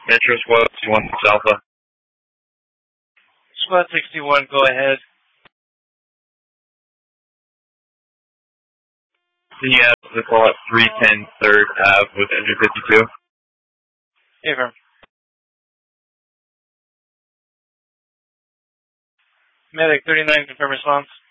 Metro Squad 61 Alpha. Squad 61, go ahead. Can you have the call at 310 3rd Ave with engine 52? Affirm. Medic 39, confirm response.